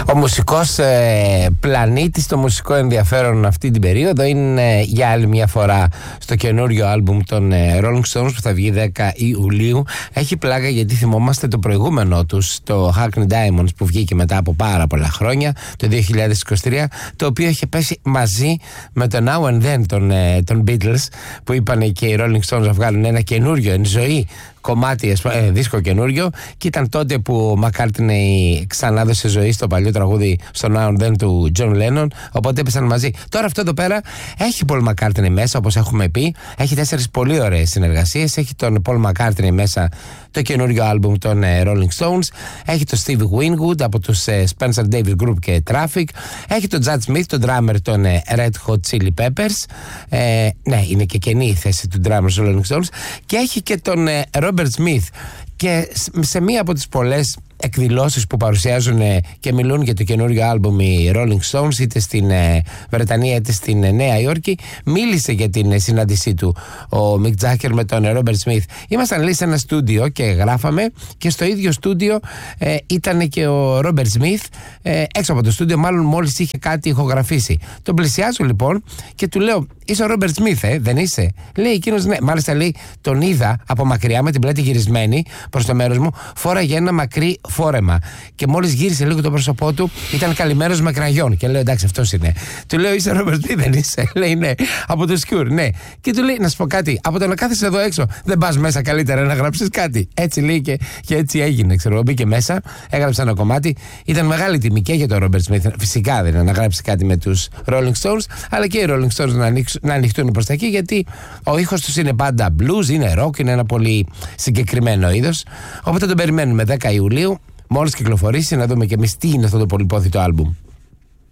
Ο μουσικός πλανήτης, το μουσικό ενδιαφέρον αυτή την περίοδο είναι για άλλη μια φορά στο καινούριο άλμπουμ των Rolling Stones που θα βγει 10 Ιουλίου. Έχει πλάκα γιατί θυμόμαστε το προηγούμενο τους, το Hackney Diamonds, που βγήκε μετά από πάρα πολλά χρόνια, το 2023, το οποίο είχε πέσει μαζί με το Now and Then των Beatles, που είπαν και οι Rolling Stones να βγάλουν ένα καινούριο εν ζωή κομμάτι, δίσκο καινούριο, και ήταν τότε που ο McCartney ξανά δώσε ζωή στο παλιό τραγούδι, στο Now and Then του John Lennon, οπότε έπεσαν μαζί. Τώρα αυτό εδώ πέρα έχει Paul McCartney μέσα, όπως έχουμε πει, έχει 4 πολύ ωραίες συνεργασίες. Έχει τον Paul McCartney μέσα, το καινούριο άλμπουμ των Rolling Stones, έχει τον Steve Winwood από τους Spencer Davis Group και Traffic, έχει τον Chad Smith, τον drummer των Red Hot Chili Peppers, ναι, είναι και καινή η θέση του drummer στους Rolling Stones, και έχει και τον Robert Smith. Και σε μία από τις πολλές εκδηλώσεις που παρουσιάζουν και μιλούν για το καινούριο άλμπουμ οι Rolling Stones, είτε στην Βρετανία είτε στην Νέα Υόρκη, μίλησε για την συνάντησή του ο Mick Jagger με τον Robert Smith. Ήμασταν λέει σε ένα στούντιο και γράφαμε, και στο ίδιο στούντιο ήταν και ο Robert Smith έξω από το στούντιο, μάλλον μόλις είχε κάτι ηχογραφήσει. Τον πλησιάζω λοιπόν και του λέω: είσαι ο Robert Smith, δεν είσαι? Λέει εκείνος: ναι. Μάλιστα λέει, τον είδα από μακριά με την πλάτη γυρισμένη προς το μέρος μου, φόραγε ένα μακρύ φόρεμα. Και μόλις γύρισε λίγο το πρόσωπό του, ήταν καλυμμένος με κραγιόν. Και λέω: εντάξει, αυτός είναι. Του λέω: είσαι Robert Smith, δεν είσαι? Λέει: ναι. Από το Cure, ναι. Και του λέει: να σου πω κάτι, από το να κάθεσαι εδώ έξω, δεν πας μέσα καλύτερα να γράψεις κάτι? Έτσι λέει, και έτσι έγινε. Ξέρω, μπήκε μέσα, έγραψε ένα κομμάτι. Ήταν μεγάλη τιμή και για τον Robert Smith, φυσικά δεν είναι, να γράψει κάτι με τους Rolling Stones, αλλά και οι Rolling Stones να ανοιχτούν προς τα εκεί, γιατί ο ήχος τους είναι πάντα blues, είναι rock, είναι ένα πολύ συγκεκριμένο είδος. Οπότε τον περιμένουμε 10 Ιουλίου, μόλις κυκλοφορήσει, να δούμε και εμείς τι είναι αυτό το πολυπόθητο άλμπουμ.